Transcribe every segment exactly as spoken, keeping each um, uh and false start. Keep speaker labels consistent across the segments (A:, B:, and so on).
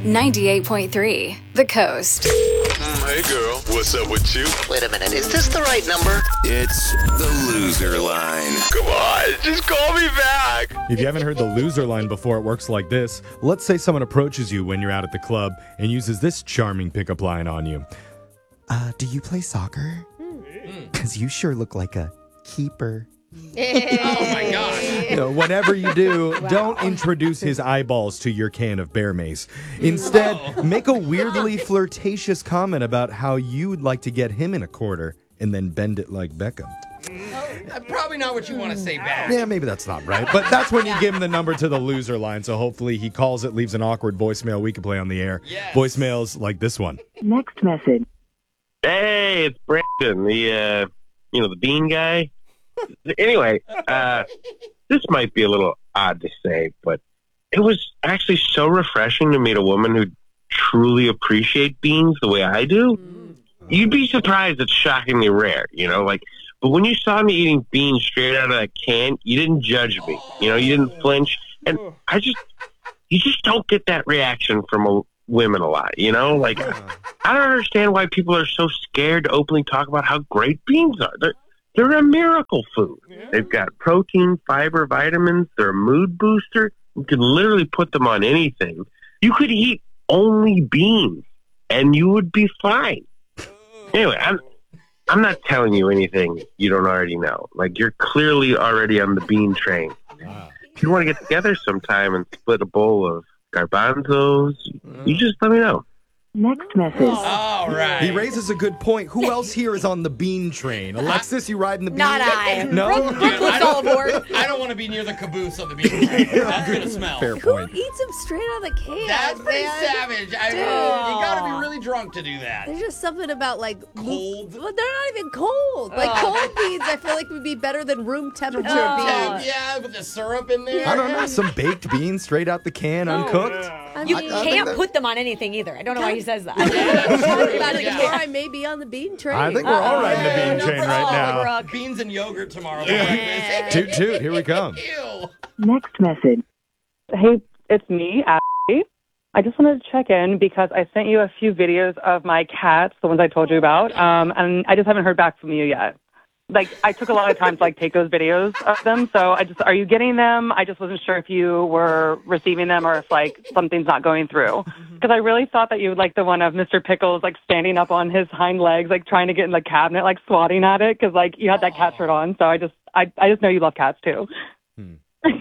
A: ninety-eight point three, The Coast.
B: Mm, hey, girl. What's up with you?
C: Wait a minute. Is this the right number?
B: It's the loser line. Come on, just call me back.
D: If you haven't heard the loser line before, it works like this. Let's say someone approaches you when you're out at the club and uses this charming pickup line on you.
E: Uh, do you play soccer? Because you sure look like a keeper.
F: Oh, my gosh.
D: You know, whatever you do, don't introduce his eyeballs to your can of bear mace. Instead, make a weirdly flirtatious comment about how you'd like to get him in a quarter and then bend it like Beckham.
F: Uh, Probably not what you want to say back.
D: Yeah, maybe that's not right, but that's when you give him the number to the loser line, so hopefully he calls it, leaves an awkward voicemail we can play on the air.
F: Yes.
D: Voicemails like this one.
G: Next message.
H: Hey, it's Brandon, the, uh, you know, the bean guy. Anyway, uh, this might be a little odd to say, but it was actually so refreshing to meet a woman who truly appreciates beans the way I do. You'd be surprised it's shockingly rare, you know, like, but when you saw me eating beans straight out of that can, you didn't judge me, you know, you didn't flinch, and I just, you just don't get that reaction from a, women a lot, you know, like, I don't understand why people are so scared to openly talk about how great beans are. They're, They're a miracle food. They've got protein, fiber, vitamins. They're a mood booster. You can literally put them on anything. You could eat only beans, and you would be fine. Anyway, I'm I'm not telling you anything you don't already know. Like, you're clearly already on the bean train. If you want to get together sometime and split a bowl of garbanzos, you just let me know.
G: Next message.
F: All right.
D: He raises a good point. Who else here is on the bean train? Alexis, you riding the bean?
I: Not I.
D: No?
I: Brooke, Brooke looks all aboard.
F: I don't want to be near the caboose of the bean train. That's going to smell.
D: Fair
I: Who
D: point.
I: eats them straight out of the can?
F: That's pretty
I: man?
F: savage. I mean, you got to be really drunk to do that.
I: There's just something about like
F: Cold?
I: Well, they're not even cold. Like
F: Oh.
I: cold beans, I feel like would be better than room temperature
F: Yeah,
I: beans.
F: yeah, with the syrup in there.
D: I don't know, some baked beans straight out the can, uncooked.
I: I
J: You
I: mean,
D: I think
J: can't
D: that-
J: put them on anything either. I don't know why he says that.
I: talk about it
F: Yeah.
I: more. I may be on the bean train.
D: I think we're all riding the
F: Yeah,
D: bean
F: no
D: train right
F: problem.
D: now.
F: Beans and yogurt tomorrow.
D: Toot toot, here we come.
F: Ew.
G: Next message.
K: Hey, it's me, Ashley. I just wanted to check in because I sent you a few videos of my cats, the ones I told you about, um, and I just haven't heard back from you yet. Like, I took a lot of time to, like, take those videos of them, so I just, are you getting them? I just wasn't sure if you were receiving them or if, like, something's not going through. Because I really thought that you would like the one of Mister Pickles, like, standing up on his hind legs, like, trying to get in the cabinet, like, swatting at it, because, like, you had that cat shirt on, so I just, I, I just know you love cats, too.
D: Hmm.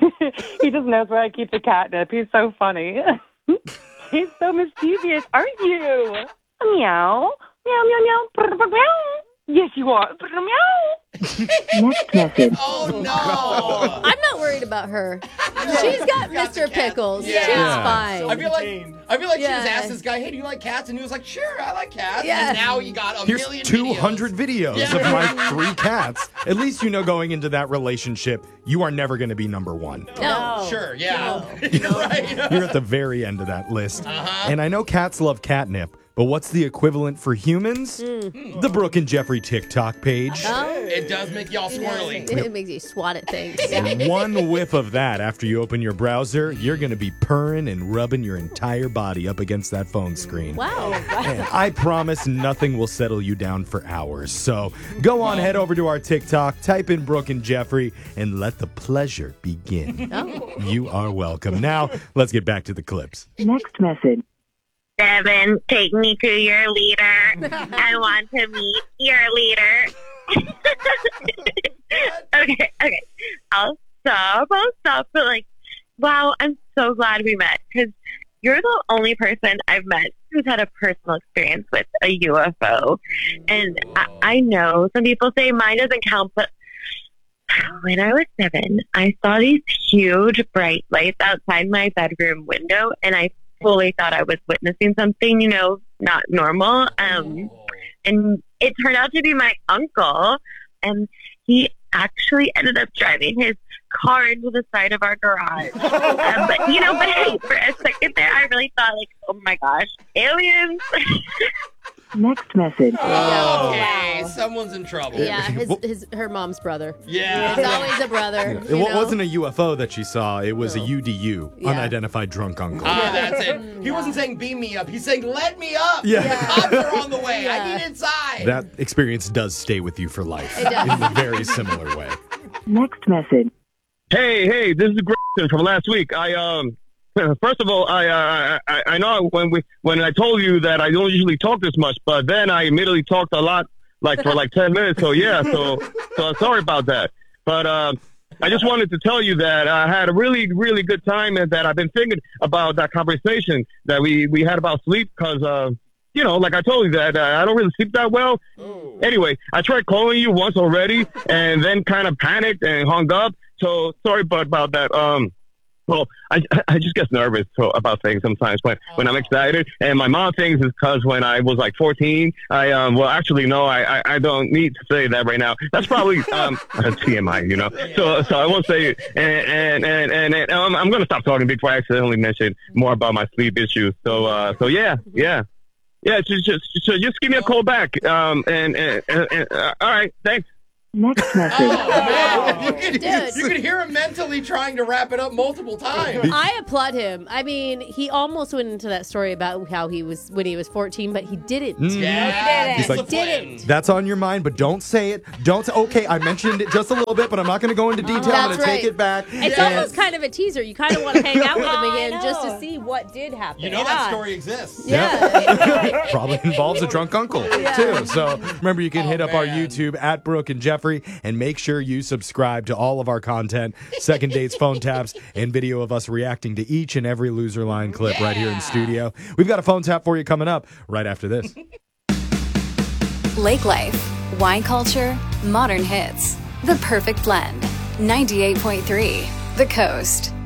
K: He just knows where I keep the catnip. He's so funny. He's so mischievous, aren't you? Meow. Meow, meow, meow. Meow. Yes, you are. Meow.
G: Next message.
F: Oh, no.
I: I'm not worried about her. She's got Mister Pickles.
F: Yeah.
I: She's
D: Yeah.
I: fine.
F: I feel like I feel like she
I: Yeah.
F: just asked this guy, "Hey, do you like cats?" And he was like, "Sure, I like cats."
I: Yeah.
F: And now you got a
D: Here's
F: million
D: two hundred
F: videos.
D: videos
F: Yeah.
D: of my three cats. At least you know going into that relationship, you are never going to be number one.
I: No.
F: Sure, yeah. You're right.
D: You're at the very end of that list.
F: Uh-huh.
D: And I know cats love catnip, but what's the equivalent for humans?
I: Hmm.
D: The Brooke and Jeffrey TikTok page.
I: Oh.
F: It does make y'all squirrely.
I: It makes you swat at things. Yeah.
D: And one whiff of that after you open your browser, you're going to be purring and rubbing your entire body up against that phone screen.
I: Wow.
D: And I promise nothing will settle you down for hours. So go on, head over to our TikTok, type in Brooke and Jeffrey, and let the pleasure begin.
I: Oh.
D: You are welcome. Now, let's get back to the clips.
G: Next message.
L: Devin, take me to your leader. I want to meet your leader. okay, okay. I'll stop, I'll stop. But, like, wow, I'm so glad we met. Because you're the only person I've met who's had a personal experience with a U F O. And I, I know some people say mine doesn't count, but when I was seven, I saw these huge bright lights outside my bedroom window, and I fully thought I was witnessing something, you know, not normal. Um, and it turned out to be my uncle, and he actually ended up driving his car into the side of our garage. um, but, you know, but hey, for a second there, I really thought, like, oh my gosh, aliens.
G: Next message.
F: Oh, okay, someone's in trouble.
I: Yeah, his, his her mom's brother.
F: Yeah.
I: It's always a brother.
D: It
I: you
D: wa-
I: know?
D: wasn't a U F O that she saw. It was a U D U,
I: Yeah.
D: unidentified drunk uncle.
F: Ah, that's it. He wasn't saying beam me up. He's saying let me up.
D: Yeah.
F: The cops are on the way. I
I: Yeah.
F: need inside.
D: That experience does stay with you for life
I: It does.
D: in a very similar way.
G: Next message.
H: Hey, hey, this is Grayson from last week. I um, first of all, I uh, I, I know when we when I told you that I don't usually talk this much, but then I immediately talked a lot, like for like ten minutes. So yeah, so so sorry about that. But um, I just wanted to tell you that I had a really really good time, and that I've been thinking about that conversation that we we had about sleep, because uh, you know, like I told you that uh, I don't really sleep that well.
F: Ooh.
H: Anyway, I tried calling you once already, and then kind of panicked and hung up. So sorry about, about that. Um, well, I, I just get nervous so, about things sometimes when, when I'm excited. And my mom thinks it's because when I was like fourteen, I, um, well, actually, no, I, I, I don't need to say that right now. That's probably um, T M I, you know. So so I won't say it. And, and, and, and, and um, I'm going to stop talking before I accidentally mention more about my sleep issues. So, uh, so yeah, yeah. Yeah, just, just, so just give me a call back. Um, and, and, and, and uh, all right, thanks.
G: Next message.
F: Oh, man. You could,
I: Dude.
F: you could hear him mentally trying to wrap it up multiple times.
I: I applaud him. I mean, he almost went into that story about how he was when he was fourteen, but he didn't.
F: Yeah,
D: He's like,
F: disciplined.
D: That's on your mind, but don't say it. Don't say, okay, I mentioned it just a little bit, but I'm not going to go into detail. I'm
I: That's
D: going to take
I: right.
D: it back.
I: It's
D: And-
I: almost kind of a teaser. You kind of want to hang out with him
J: I
I: again just to
J: know.
I: see what did happen.
F: You know that story exists.
I: Yeah.
D: Probably involves a drunk uncle, too. So remember, you can
F: Oh,
D: hit up our
F: man.
D: YouTube at Brooke and Jeffrey and make sure you subscribe to all of our content, second dates, phone taps, and video of us reacting to each and every Loser Line clip right here in studio. We've got a phone tap for you coming up right after this.
A: Lake life, wine culture, modern hits. The perfect blend. ninety-eight point three The Coast.